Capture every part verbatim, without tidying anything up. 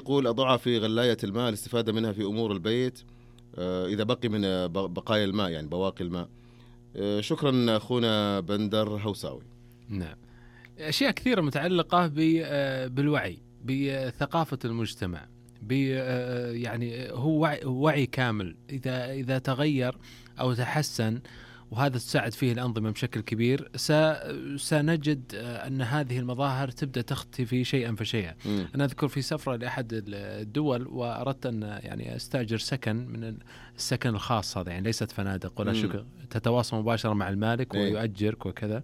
يقول أضعها في غلاية الماء الاستفادة منها في أمور البيت إذا بقي من بقايا الماء، يعني بواقي الماء. شكرا أخونا بندر هوساوي. نعم، أشياء كثيرة متعلقة بالوعي، بثقافة المجتمع، يعني هو وعي, وعي كامل. إذا إذا تغير أو تحسن، وهذا تساعد فيه الأنظمة بشكل كبير، سنجد أن هذه المظاهر تبدأ تختفي شيئا فشيئا. م. أنا أذكر في سفرة لأحد الدول وأردت أن يعني أستأجر سكن من السكن الخاص هذا، يعني ليست فنادق ولا شيء، تتواصل مباشرة مع المالك ويؤجرك وكذا.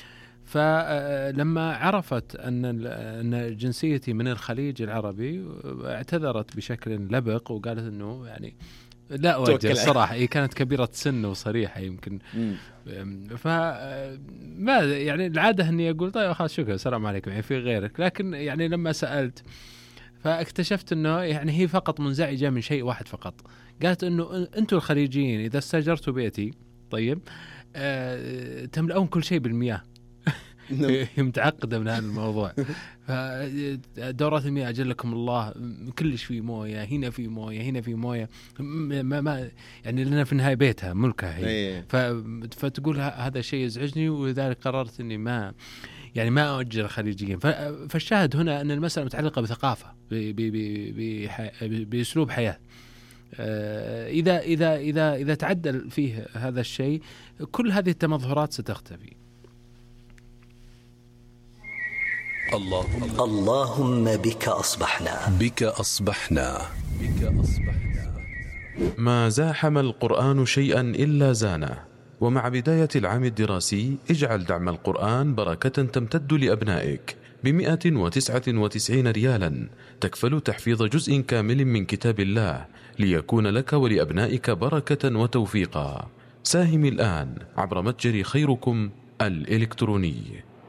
فلما عرفت أن أن جنسيتي من الخليج العربي اعتذرت بشكل لبق وقالت أنه يعني لا أوجه الصراحة. هي كانت كبيرة سن وصريحة يمكن. فما يعني العادة أني أقول طيب خلاص شكرا السلام عليكم، يعني في غيرك. لكن يعني لما سألت فاكتشفت أنه يعني هي فقط منزعجة من شيء واحد فقط. قالت أنه أنتم الخليجيين إذا استأجرتوا بيتي طيب أه تملؤون كل شيء بالمياه. هي متعقدة من هذا الموضوع. فدورات المياه أجلكم الله كلش في موية، هنا في موية، هنا في موية، ما ما يعني لنا في النهاية بيتها ملكها هي. فتقول هذا شيء يزعجني، ولذلك قررت إني ما يعني ما أؤجر خليجيين. فالشاهد هنا أن المسألة متعلقة بثقافة، بأسلوب حياة. إذا إذا إذا إذا تعدل فيه هذا الشيء كل هذه التمظهرات ستختفي. اللهم اللهم بك أصبحنا بك أصبحنا بك أصبحنا. ما زاحم القرآن شيئا إلا زانه. ومع بداية العام الدراسي اجعل دعم القرآن بركة تمتد لأبنائك بمئة وتسعة وتسعين ريالا تكفل تحفيظ جزء كامل من كتاب الله ليكون لك ولأبنائك بركة وتوفيقا. ساهم الآن عبر متجر خيركم الإلكتروني.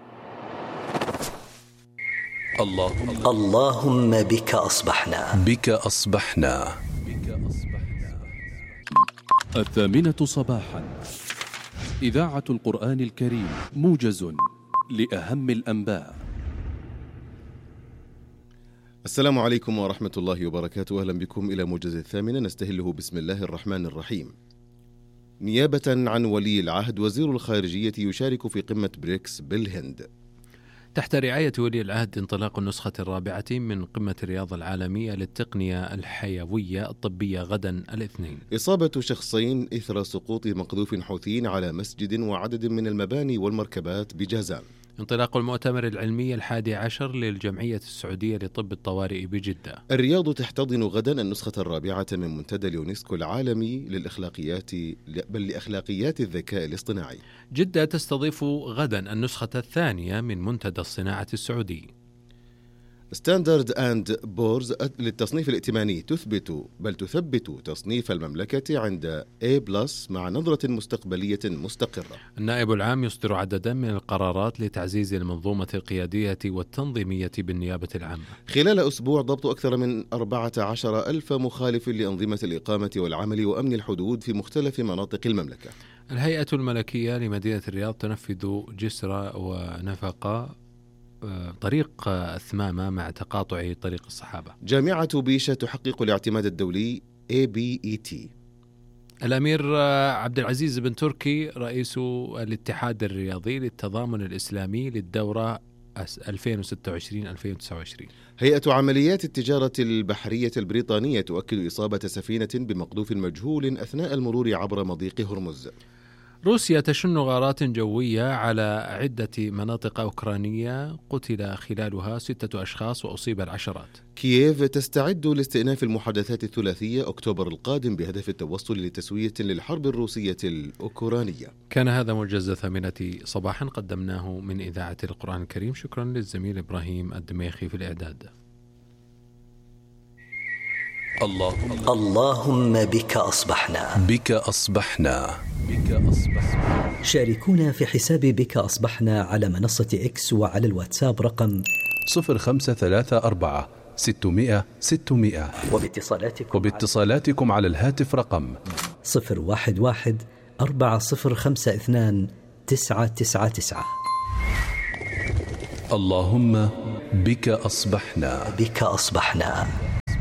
اللهم اللهم بك أصبحنا بك أصبحنا بك أصبحنا. الثامنة صباحا، إذاعة القرآن الكريم، موجز لأهم الأنباء. السلام عليكم ورحمة الله وبركاته. أهلا بكم إلى موجز الثامنة نستهله بسم الله الرحمن الرحيم. نيابة عن ولي العهد، وزير الخارجية يشارك في قمة بريكس بالهند. تحت رعاية ولي العهد انطلاق النسخة الرابعة من قمة الرياضة العالمية للتقنية الحيوية الطبية غدا الاثنين. إصابة شخصين إثر سقوط مقذوف حوثي على مسجد وعدد من المباني والمركبات بجازان. انطلاق المؤتمر العلمي الحادي عشر للجمعية السعودية لطب الطوارئ بجدة. الرياض تحتضن غدا النسخة الرابعة من منتدى اليونسكو العالمي للأخلاقيات بل لأخلاقيات الذكاء الاصطناعي. جدة تستضيف غدا النسخة الثانية من منتدى الصناعة السعودي. ستاندرد أند بورز للتصنيف الائتماني تثبت بل تثبت تصنيف المملكة عند A+ مع نظرة مستقبلية مستقرة. النائب العام يصدر عددا من القرارات لتعزيز المنظومة القيادية والتنظيمية بالنيابة العامة. خلال أسبوع ضبط أكثر من أربعة عشر ألف مخالف لأنظمة الإقامة والعمل وأمن الحدود في مختلف مناطق المملكة. الهيئة الملكية لمدينة الرياض تنفذ جسر ونفقة طريق الثمامة مع تقاطع طريق الصحابة. جامعة بيشة تحقق الاعتماد الدولي إيه بي إي تي. الأمير عبد العزيز بن تركي رئيس الاتحاد الرياضي للتضامن الإسلامي للدورة ألفين وستة وعشرين ألفين وتسعة وعشرين. هيئة عمليات التجارة البحرية البريطانية تؤكد إصابة سفينة بمقذوف مجهول أثناء المرور عبر مضيق هرمز. روسيا تشن غارات جوية على عدة مناطق أوكرانية قتل خلالها ستة أشخاص وأصيب العشرات. كييف تستعد لاستئناف المحادثات الثلاثية أكتوبر القادم بهدف التوصل لتسوية للحرب الروسية الأوكرانية. كان هذا موجز الثامنة صباحا قدمناه من إذاعة القرآن الكريم. شكرا للزميل إبراهيم الدميخي في الإعداد. اللهم اللهم بك أصبحنا بك أصبحنا بك أصبحنا. شاركونا في حساب بك أصبحنا على منصة إكس وعلى الواتساب رقم صفر خمسة ثلاثة أربعة ستمائة ستمائة وباتصالاتكم, وباتصالاتكم على الهاتف رقم صفر واحد واحد أربعة صفر خمسة اثنان تسعة تسعة تسعة. اللهم بك أصبحنا بك أصبحنا.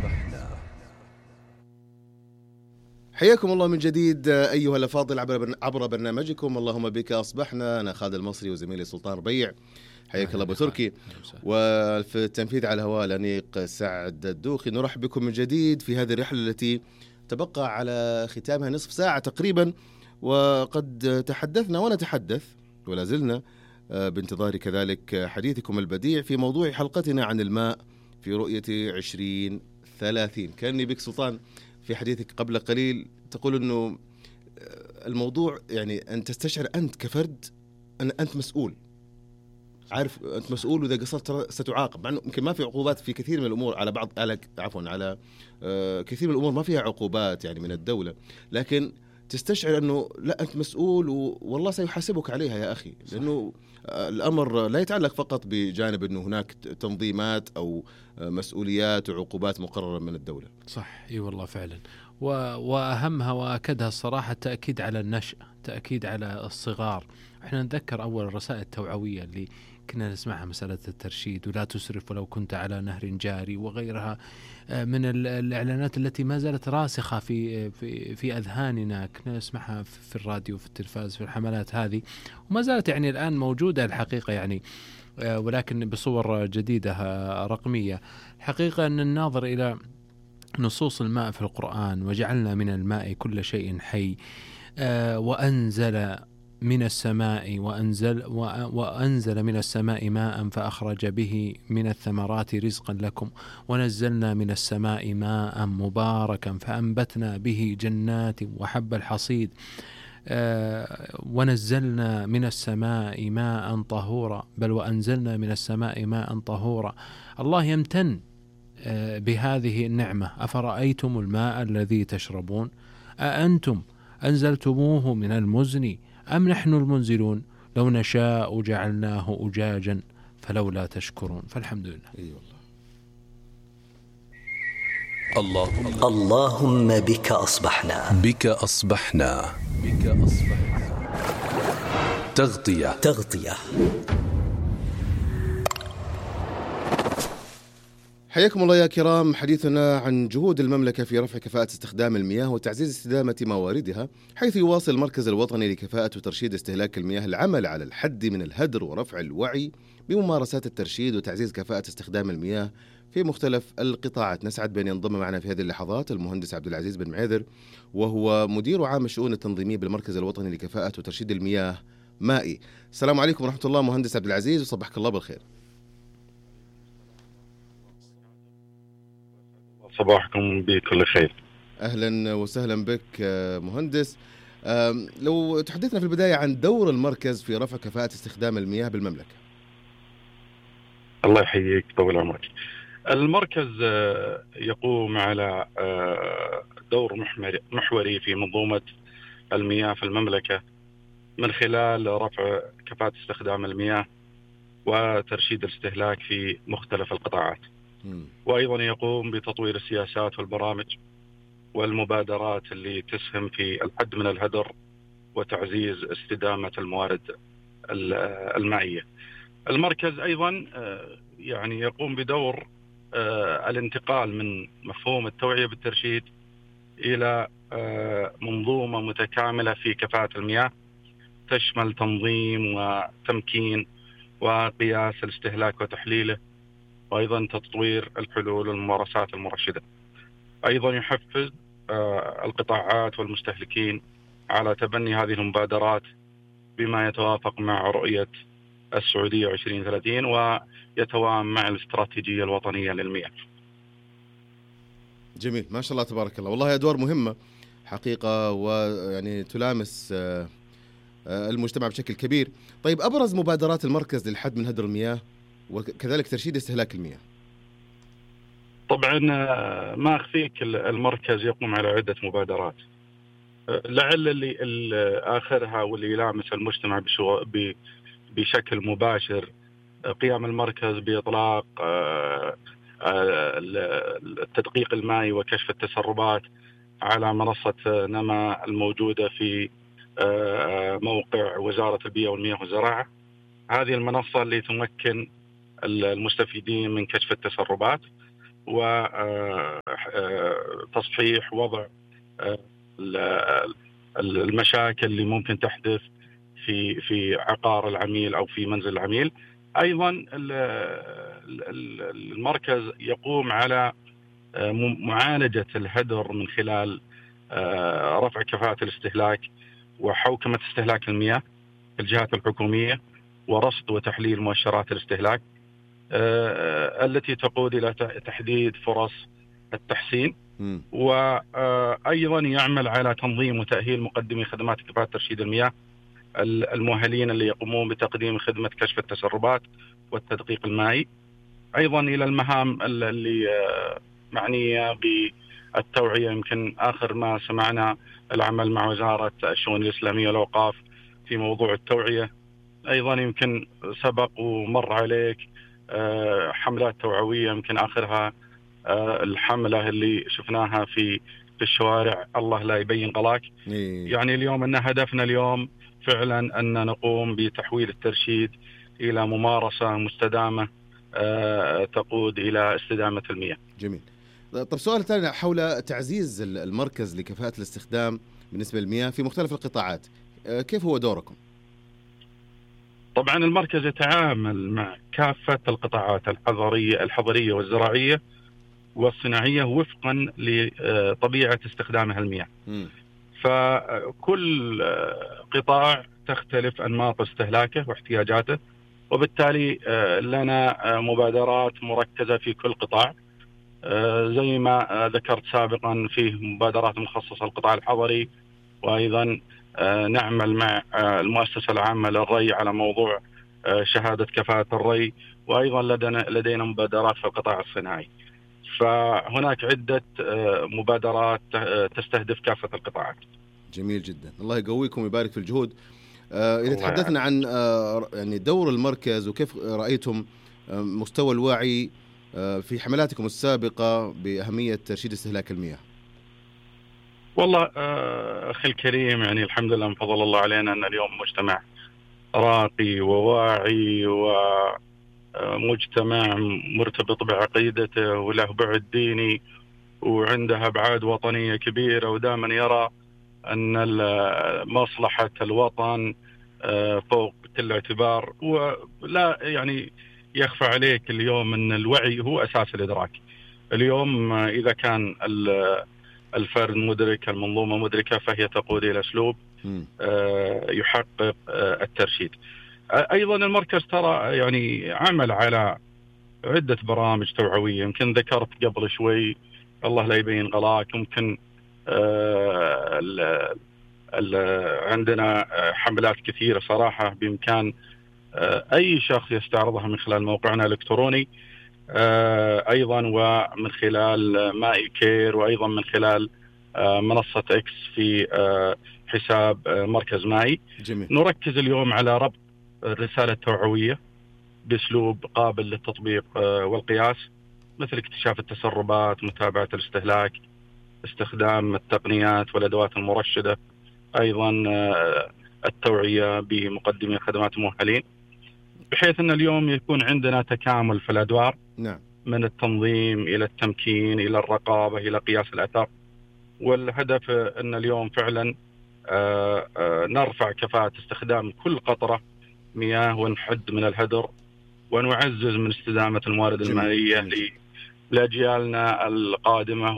حياكم الله من جديد أيها الأفاضل عبر برنامجكم اللهم بك أصبحنا. أنا خالد المصري وزميلي سلطان ربيع. حياك الله أبو تركي. وفي التنفيذ على الهواء الأنيق سعد الدوخي. نرحب بكم من جديد في هذه الرحلة التي تبقى على ختامها نصف ساعة تقريبا، وقد تحدثنا ونتحدث ولا زلنا بانتظار كذلك حديثكم البديع في موضوع حلقتنا عن الماء في رؤية عشرين ثلاثين. كأني بك سلطان في حديثك قبل قليل تقول أنه الموضوع يعني أن تستشعر أنت كفرد أن أنت مسؤول، عارف أنت مسؤول، وإذا قصرت ستعاقب، مع أنه يمكن ما في عقوبات في كثير من الأمور على بعض على عفوا على آه كثير من الأمور ما فيها عقوبات يعني من الدولة، لكن تستشعر أنه لا أنت مسؤول والله سيحاسبك عليها يا أخي، لأنه آه الأمر لا يتعلق فقط بجانب أنه هناك تنظيمات أو آه مسؤوليات وعقوبات مقررة من الدولة. صح، اي والله فعلا. وأهمها وأكدها الصراحة التأكيد على النشأ، تأكيد على الصغار. احنا نتذكر أول الرسائل التوعوية اللي كنا نسمعها، مسألة الترشيد ولا تسرف ولو كنت على نهر جاري وغيرها من الإعلانات التي ما زالت راسخة في في في أذهاننا، كنا نسمعها في الراديو في التلفاز في الحملات هذه، وما زالت يعني الآن موجودة الحقيقة يعني، ولكن بصور جديدة رقمية. الحقيقة أن الناظر إلى نصوص الماء في القرآن، وجعلنا من الماء كل شيء حي، وأنزل من السماء وأنزل, وأنزل من السماء ماء فأخرج به من الثمرات رزقا لكم، ونزلنا من السماء ماء مباركا فأنبتنا به جنات وحب الحصيد، ونزلنا من السماء ماء طهورا، بل وأنزلنا من السماء ماء طهورا. الله يمتن بهذه النعمة. أفرأيتم الماء الذي تشربون أأنتم أنزلتموه من المزن أم نحن المنزلون لو نشاء جعلناه أجاجا فلولا تشكرون. فالحمد لله. أي والله. اللهم اللهم بك أصبحنا بك أصبحنا بك أصبحنا. تغطية تغطية. حياكم الله يا كرام. حديثنا عن جهود المملكة في رفع كفاءة استخدام المياه وتعزيز استدامة مواردها، حيث يواصل المركز الوطني لكفاءة وترشيد استهلاك المياه العمل على الحد من الهدر ورفع الوعي بممارسات الترشيد وتعزيز كفاءة استخدام المياه في مختلف القطاعات. نسعد بأن ينضم معنا في هذه اللحظات المهندس عبد العزيز بن معيذر، وهو مدير عام الشؤون التنظيمية بالمركز الوطني لكفاءة وترشيد المياه مائي. السلام عليكم ورحمة الله مهندس عبد العزيز، وصبحك الله بالخير. صباحكم بكل خير. أهلا وسهلا بك مهندس. لو تحدثنا في البداية عن دور المركز في رفع كفاءة استخدام المياه بالمملكة. الله يحييك طول عمرك. المركز يقوم على دور محوري في منظومة المياه في المملكة من خلال رفع كفاءة استخدام المياه وترشيد الاستهلاك في مختلف القطاعات، وأيضا يقوم بتطوير السياسات والبرامج والمبادرات اللي تسهم في الحد من الهدر وتعزيز استدامة الموارد المائية. المركز أيضا يعني يقوم بدور الانتقال من مفهوم التوعية بالترشيد إلى منظومة متكاملة في كفاءة المياه تشمل تنظيم وتمكين وقياس الاستهلاك وتحليله، وأيضا تطوير الحلول والممارسات المرشدة. أيضا يحفز القطاعات والمستهلكين على تبني هذه المبادرات بما يتوافق مع رؤية السعودية عشرين ثلاثين ويتوائم مع الاستراتيجية الوطنية للمياه. جميل، ما شاء الله تبارك الله. والله أدوار مهمة حقيقة، ويعني تلامس المجتمع بشكل كبير. طيب، أبرز مبادرات المركز للحد من هدر المياه وكذلك ترشيد استهلاك المياه؟ طبعا ما أخفيك المركز يقوم على عدة مبادرات، لعل اللي آخرها واللي يلامس المجتمع بشكل مباشر قيام المركز بإطلاق التدقيق المائي وكشف التسربات على منصة نما الموجودة في موقع وزارة البيئة والمياه والزراعة. هذه المنصة اللي تمكن المستفيدين من كشف التسربات وتصحيح وضع المشاكل اللي ممكن تحدث في في عقار العميل أو في منزل العميل. أيضا المركز يقوم على معالجة الهدر من خلال رفع كفاءة الاستهلاك وحوكمة استهلاك المياه في الجهات الحكومية، ورصد وتحليل مؤشرات الاستهلاك التي تقود إلى تحديد فرص التحسين. وأيضا يعمل على تنظيم وتأهيل مقدمي خدمات كفاءة ترشيد المياه المؤهلين اللي يقومون بتقديم خدمة كشف التسربات والتدقيق المائي. أيضا إلى المهام اللي معنية بالتوعية، يمكن آخر ما سمعنا العمل مع وزارة الشؤون الإسلامية والأوقاف في موضوع التوعية. أيضا يمكن سبق ومر عليك حملات توعوية، يمكن آخرها الحملة اللي شفناها في في الشوارع الله لا يبين غلاك. يعني اليوم أن هدفنا اليوم فعلا أن نقوم بتحويل الترشيد إلى ممارسة مستدامة تقود إلى استدامة المياه. جميل. طب سؤال ثاني حول تعزيز المركز لكفاءة الاستخدام بالنسبة للمياه في مختلف القطاعات، كيف هو دوركم؟ طبعا المركز يتعامل مع كافة القطاعات الحضرية الحضرية والزراعية والصناعية وفقا لطبيعة استخدامها المياه. م. فكل قطاع تختلف أنماط استهلاكه واحتياجاته، وبالتالي لنا مبادرات مركزة في كل قطاع. زي ما ذكرت سابقا فيه مبادرات مخصصة للقطاع الحضري، وأيضا نعمل مع المؤسسة العامة للري على موضوع شهادة كفاءة الري، وأيضا لدينا لدينا مبادرات في القطاع الصناعي. فهناك عدة مبادرات تستهدف كافة القطاعات. جميل جدا، الله يقويكم ويبارك في الجهود. إذا تحدثنا عن يعني دور المركز وكيف رأيتم مستوى الوعي في حملاتكم السابقة بأهمية ترشيد استهلاك المياه. والله أخي الكريم، يعني الحمد لله من فضل الله علينا أن اليوم مجتمع راقي وواعي ومجتمع مرتبط بعقيدته وله بعد ديني وعنده أبعاد وطنية كبيرة، ودائما يرى أن مصلحة الوطن فوق كل اعتبار. ولا يعني يخفى عليك اليوم أن الوعي هو أساس الإدراك. اليوم إذا كان الفرد مدرك، المنظومة مدركة، فهي تقود إلى أسلوب يحقق الترشيد. أيضا المركز ترى يعني عمل على عدة برامج توعوية، يمكن ذكرت قبل شوي الله لا يبين غلاك. ممكن ال ال عندنا حملات كثيرة صراحة بإمكان أي شخص يستعرضها من خلال موقعنا الإلكتروني، أيضا ومن خلال ماي كير، وأيضا من خلال منصة إكس في حساب مركز ماي. جميل. نركز اليوم على ربط الرسالة التوعوية بأسلوب قابل للتطبيق والقياس، مثل اكتشاف التسربات، متابعة الاستهلاك، استخدام التقنيات والأدوات المرشدة، أيضا التوعية بمقدمي خدمات مؤهلين، بحيث أن اليوم يكون عندنا تكامل في الأدوار. نعم. من التنظيم إلى التمكين إلى الرقابة إلى قياس الأثر. والهدف أن اليوم فعلا نرفع كفاءة استخدام كل قطرة مياه، ونحد من الهدر، ونعزز من استدامة الموارد المائية لأجيالنا القادمة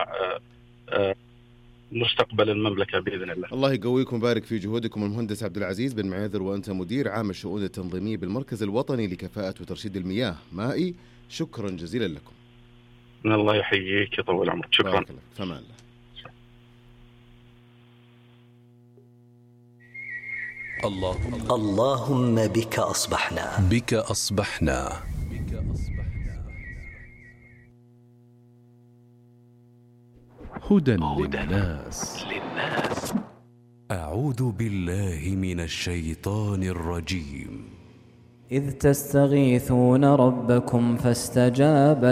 ومستقبل المملكة بإذن الله. الله يقويكم ويبارك في جهودكم. المهندس عبد العزيز بن معاذر، وأنت مدير عام الشؤون التنظيمية بالمركز الوطني لكفاءة وترشيد المياه مائي، شكرا جزيلا لكم. من الله يحييك يطول عمرك. شكرا. بارك الله. فمان الله. اللهم, اللهم بك أصبحنا بك أصبحنا هدى للناس. أعوذ بالله من الشيطان الرجيم. إذ تستغيثون ربكم فاستجاب